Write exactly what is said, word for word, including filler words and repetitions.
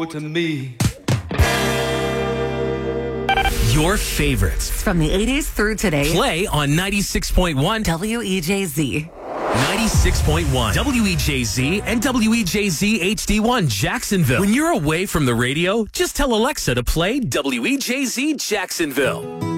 to me. Your favorites from the eighties through today. Play on ninety-six point one W E J Z. ninety-six point one W E J Z and W E J Z H D one Jacksonville. When you're away from the radio, just tell Alexa to play W E J Z Jacksonville.